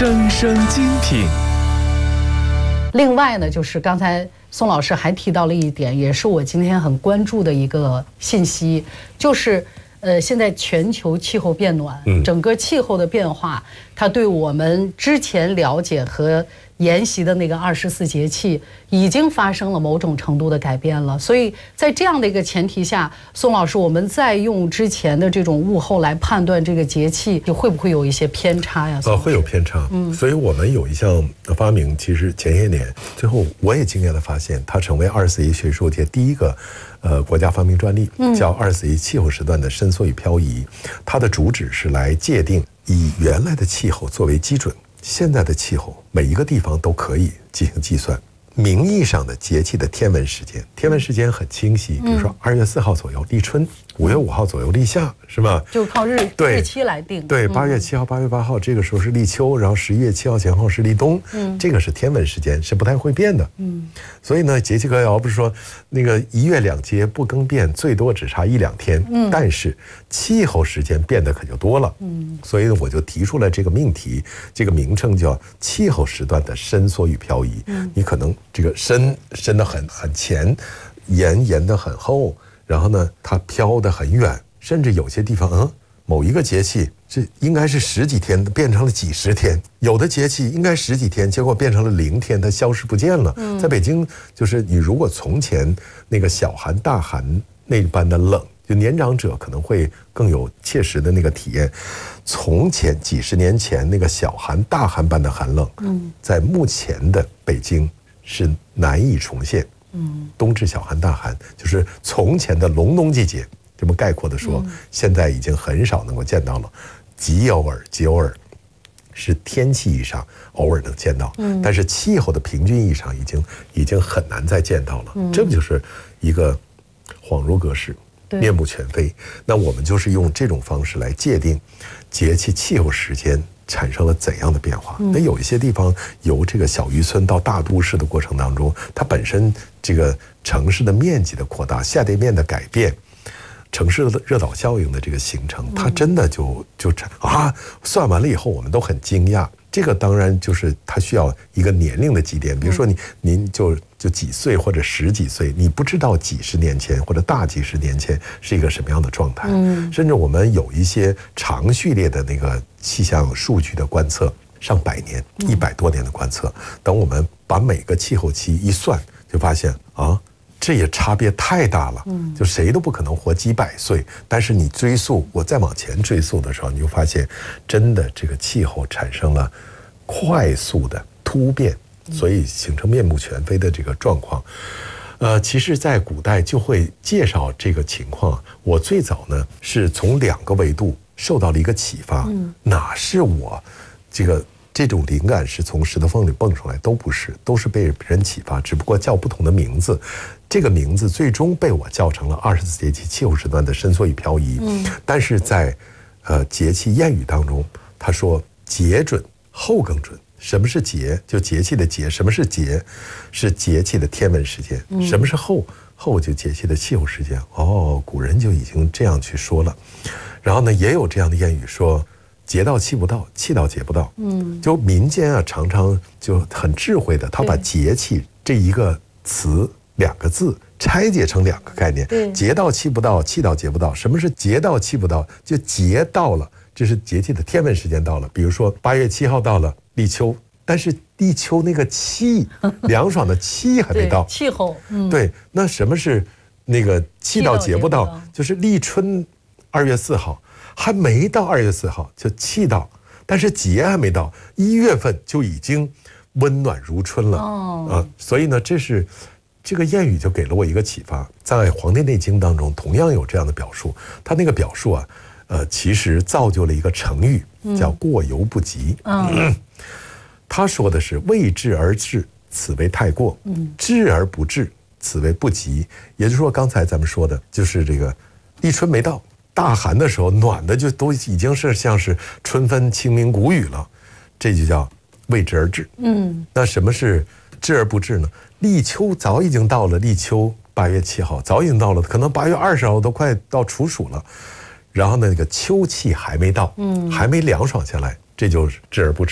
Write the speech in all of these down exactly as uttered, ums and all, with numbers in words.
声声精品。 另外呢，就是刚才宋老师还提到了一点，也是我今天很关注的一个信息，就是呃，现在全球气候变暖，整个气候的变化，它对我们之前了解和沿袭的那个二十四节气已经发生了某种程度的改变了。所以在这样的一个前提下，宋老师，我们再用之前的这种物候来判断这个节气，就会不会有一些偏差呀？ 呃，会有偏差。嗯，所以我们有一项发明，其实前些年，最后我也惊讶地发现，它成为二十四节气学术界第一个呃国家发明专利，叫二十四节气气候时段的伸缩与漂移。它的主旨是来界定以原来的气候作为基准，现在的气候每一个地方都可以进行计算。名义上的节气的天文时间，天文时间很清晰，比如说二月四号左右立春，五月五号左右立夏，是吧？ 就靠日日期来定。 对，八月七号、八月八号这个时候是立秋，然后十一月七号前后是立冬，嗯，这个是天文时间，是不太会变的，嗯。所以呢，节气歌谣不是说那个一月两节不更变，最多只差一两天，嗯，但是气候时间变得可就多了，嗯。所以我就提出了这个命题，这个名称叫气候时段的伸缩与漂移。嗯，你可能这个伸伸得很很前，延延得很后，然后呢，它飘得很远，甚至有些地方，嗯，某一个节气这应该是十几天，变成了几十天；有的节气应该十几天，结果变成了零天，它消失不见了。嗯，在北京，就是你如果从前那个小寒大寒那般的冷，就年长者可能会更有切实的那个体验。从前几十年前那个小寒大寒般的寒冷，嗯，在目前的北京是难以重现。嗯，冬至小寒大寒就是从前的隆冬季节，这么概括的说，嗯，现在已经很少能够见到了，极偶尔，极偶尔，是天气意义上偶尔能见到，嗯，但是气候的平均意义上已经已经很难再见到了，嗯，这不就是一个恍如隔世，面目全非。那我们就是用这种方式来界定节气气候时间产生了怎样的变化。那有一些地方由这个小渔村到大都市的过程当中，它本身这个城市的面积的扩大，下地面的改变，城市的热岛效应的这个形成，它真的就就啊，算完了以后我们都很惊讶。这个当然就是它需要一个年龄的积淀，比如说你您就就几岁或者十几岁，你不知道几十年前或者大几十年前是一个什么样的状态，嗯，甚至我们有一些长序列的那个气象数据的观测，上百年、一百多年的观测，等我们把每个气候期一算，就发现啊，这也差别太大了，嗯，就谁都不可能活几百岁。但是你追溯，我再往前追溯的时候，你就发现，真的这个气候产生了快速的突变，所以形成面目全非的这个状况。呃，其实，在古代就会介绍这个情况。我最早呢是从两个维度受到了一个启发，嗯，哪是我这个。这种灵感是从石头缝里蹦出来，都不是，都是被人启发，只不过叫不同的名字。这个名字最终被我叫成了二十四节气气候时段的伸缩与漂移。嗯，但是在呃节气谚语当中，他说节准后更准。什么是节？就节气的节。什么是节？是节气的天文时间。嗯，什么是后？后就节气的气候时间。哦，古人就已经这样去说了。然后呢，也有这样的谚语说。节到气不到，气到节不到。嗯，就民间啊，常常就很智慧的，他把节气这一个词两个字拆解成两个概念。节到气不到，气到节不到。什么是节到气不到？就节到了，这是节气的天文时间到了。比如说八月七号到了立秋，但是立秋那个气，凉爽的气还没到。 气候。嗯， 对，那什么是那个气到节不到？就是立春二月四号。还没到二月四号就气到，但是节还没到，一月份就已经温暖如春了。哦，啊，所以呢，这是这个谚语就给了我一个启发。在《黄帝内经》当中，同样有这样的表述。他那个表述啊，呃，其实造就了一个成语，叫“过犹不及”。嗯，嗯他说的是“未至而至，此为太过；至而不至，此为不及”。也就是说，刚才咱们说的就是这个立春没到。大寒的时候，暖的就都已经是像是春分清明谷雨了，这就叫未至而至。嗯，那什么是至而不至呢？立秋早已经到了，立秋八月七号早已经到了，可能八月二十号都快到处暑了，然后呢，那个秋气还没到，嗯，还没凉爽下来，这就是至而不至。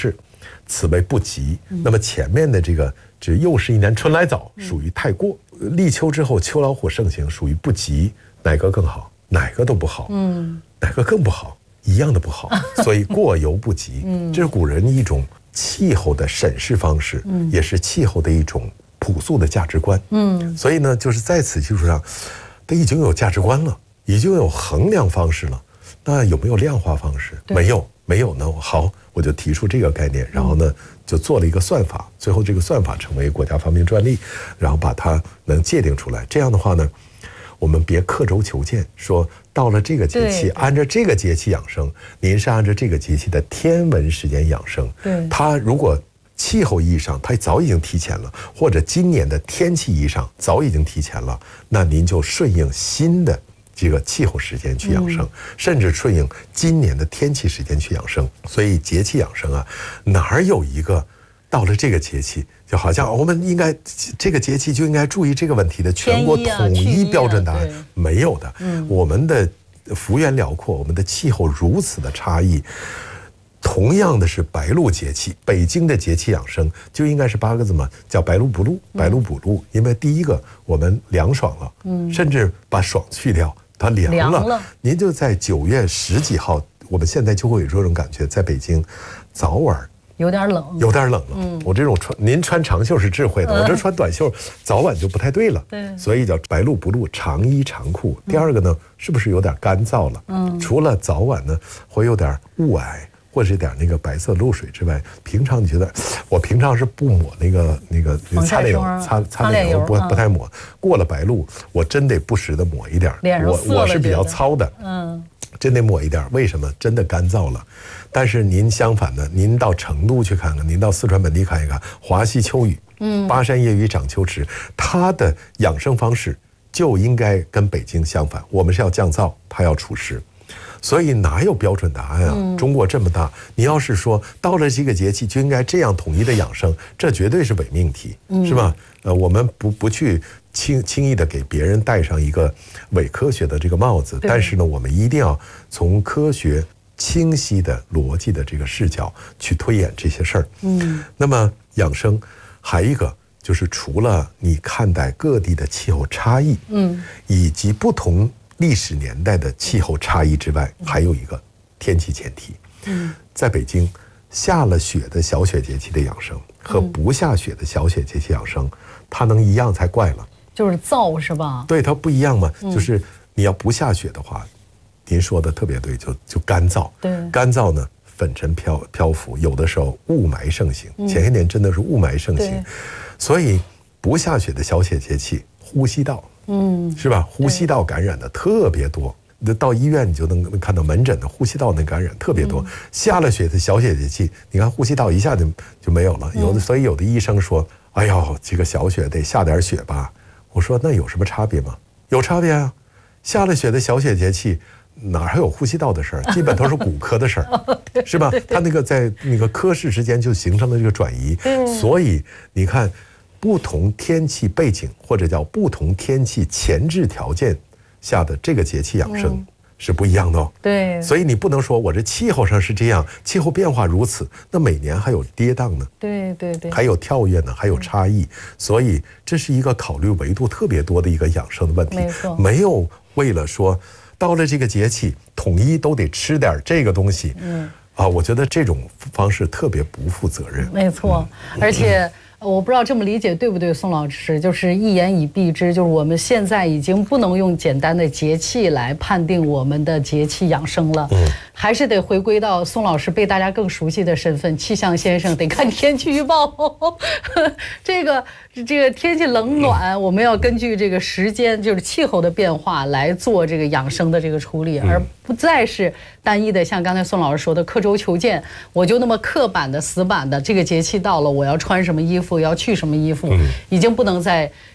此为不及。那么前面的这个这又是一年春来早，属于太过。立秋之后秋老虎盛行，属于不及，哪个更好？哪个都不好。嗯，哪个更不好？一样的不好。所以过犹不及。嗯，这是古人一种气候的审视方式，嗯，也是气候的一种朴素的价值观。嗯，所以呢，就是在此基础上，它已经有价值观了，已经有衡量方式了。那有没有量化方式？没有，没有呢。好，我就提出这个概念，然后呢，就做了一个算法，最后这个算法成为国家发明专利，然后把它能界定出来。这样的话呢，我们别刻舟求剑，说到了这个节气，按照这个节气养生，您是按照这个节气的天文时间养生。对，它如果气候意义上它早已经提前了，或者今年的天气意义上早已经提前了，那您就顺应新的这个气候时间去养生，嗯、甚至顺应今年的天气时间去养生。所以节气养生啊，哪儿有一个到了这个节气，就好像我们应该这个节气就应该注意这个问题的全国统一标准答案，啊、没有的。嗯、我们的幅员辽阔，我们的气候如此的差异。同样的是白露节气，北京的节气养生就应该是八个字嘛，叫白露不露，白露补露。因为第一个我们凉爽了，嗯，甚至把爽去掉，它凉了。凉了您就在九月十几号，我们现在就会有这种感觉，在北京早晚有点冷， 有点冷了。嗯，我这种穿您穿长袖是智慧的，嗯、我这穿短袖早晚就不太对了。对，所以叫白露不露，长衣长裤。第二个呢，是不是有点干燥了？嗯，除了早晚呢，会有点雾霭。或者是点那个白色露水之外，平常你觉得，我平常是不抹那个那个擦脸油，擦擦脸油不不太抹。过了白露，我真得不时的抹一点。我我是比较糙的，嗯，真得抹一点。为什么？真的干燥了。但是您相反的，您到成都去看看，您到四川本地看一看，华西秋雨，嗯，巴山夜雨涨秋池，它的养生方式就应该跟北京相反。我们是要降燥，它要除湿。所以哪有标准答案啊？嗯、中国这么大，你要是说到了这个节气就应该这样统一的养生，这绝对是伪命题，嗯、是吧？呃，我们不不去轻轻易的给别人戴上一个伪科学的这个帽子，但是呢，我们一定要从科学清晰的逻辑的这个视角去推演这些事儿。嗯，那么养生还一个就是除了你看待各地的气候差异，嗯，以及不同历史年代的气候差异之外，还有一个天气前提。嗯，在北京下了雪的小雪节气的养生和不下雪的小雪节气养生，它能一样才怪了。 就是燥是吧？ 对，它不一样嘛。嗯、就是你要不下雪的话，您说的特别对，就就干燥。对，干燥呢，粉尘飘漂浮，有的时候雾霾盛行。嗯、前些年真的是雾霾盛行，所以不下雪的小雪节气，呼吸道。嗯，是吧？呼吸道感染的特别多，到医院你就能看到门诊的呼吸道那感染特别多。嗯、下了雪的小雪节气，你看呼吸道一下就就没有了。有的，所以有的医生说：“哎呦，这个小雪得下点雪吧。”我说：“那有什么差别吗？有差别啊！下了雪的小雪节气，哪还有呼吸道的事儿？基本都是骨科的事儿，是吧？它那个在那个科室之间就形成了这个转移。所以你看。”不同天气背景或者叫不同天气前置条件下的这个节气养生是不一样的哦。对，所以你不能说我这气候上是这样，气候变化如此，那每年还有跌宕呢。对对对，还有跳跃呢，还有差异。所以这是一个考虑维度特别多的一个养生的问题。没错，没有为了说到了这个节气统一都得吃点这个东西。嗯啊，我觉得这种方式特别不负责任。 没错，嗯、而且。我不知道这么理解对不对，宋老师，就是一言以蔽之，就是我们现在已经不能用简单的节气来判定我们的节气养生了，嗯，还是得回归到宋老师被大家更熟悉的身份，气象先生，得看天气预报。这个这个天气冷暖，我们要根据这个时间，就是气候的变化来做这个养生的这个处理，而不再是单一的像刚才宋老师说的刻舟求剑，我就那么刻板的死板的，这个节气到了我要穿什么衣服，要去什么衣服，已经不能再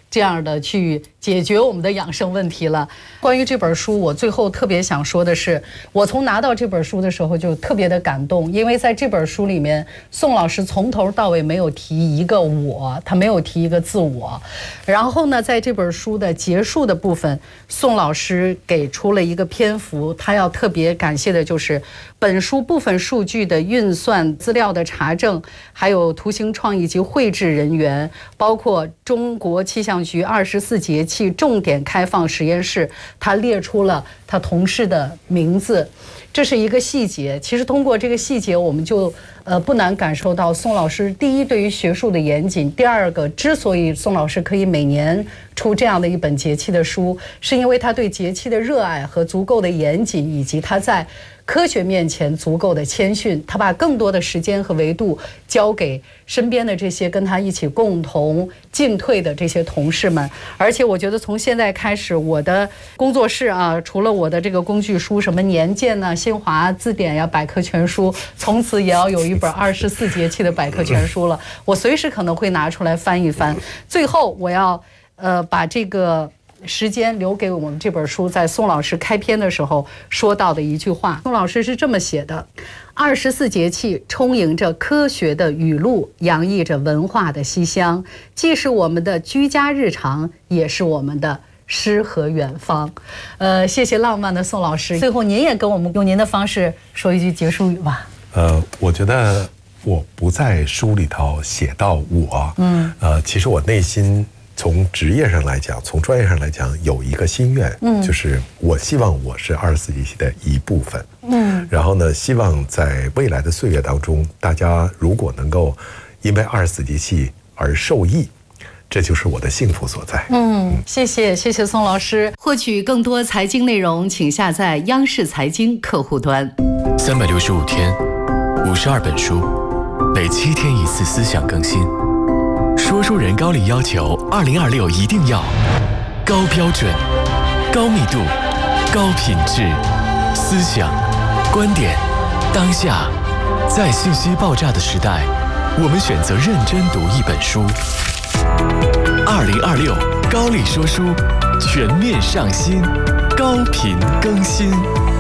这样的去解决我们的养生问题了。关于这本书，我最后特别想说的是，我从拿到这本书的时候就特别的感动，因为在这本书里面，宋老师从头到尾没有提一个我，他没有提一个自我。然后呢，在这本书的结束的部分，宋老师给出了一个篇幅，他要特别感谢的就是本书部分数据的运算、资料的查证，还有图形创意及绘制人员，包括中国气象局二十四节气重点开放实验室，他列出了他同事的名字，这是一个细节。其实通过这个细节，我们就呃不难感受到宋老师第一对于学术的严谨，第二个之所以宋老师可以每年出这样的一本节气的书，是因为他对节气的热爱和足够的严谨，以及他在科学面前足够的谦逊，他把更多的时间和维度交给身边的这些跟他一起共同进退的这些同事们。而且我觉得从现在开始，我的工作室啊，除了我的这个工具书，什么年鉴啊、新华字典呀、百科全书，从此也要有一本二十四节气的百科全书了。我随时可能会拿出来翻一翻。最后，我要呃把这个时间留给我们这本书在宋老师开篇的时候说到的一句话。宋老师是这么写的：二十四节气充盈着科学的语录，洋溢着文化的西厢，既是我们的居家日常，也是我们的诗和远方。呃，谢谢浪漫的宋老师。最后您也跟我们用您的方式说一句结束语吧。 呃，我觉得我不在书里头写到我，嗯，呃，其实我内心从职业上来讲，从专业上来讲，有一个心愿，嗯，就是我希望我是二十四节气的一部分，嗯，然后呢，希望在未来的岁月当中，大家如果能够因为二十四节气而受益，这就是我的幸福所在。 嗯，谢谢，谢谢宋老师。获取更多财经内容，请下载央视财经客户端。 三百六十五天，五十二本书，每七天一次思想更新。说书人高丽要求二零二六一定要高标准、高密度、高品质，思想、观点、当下，在信息爆炸的时代，我们选择认真读一本书。二零二六高丽说书全面上新，高频更新。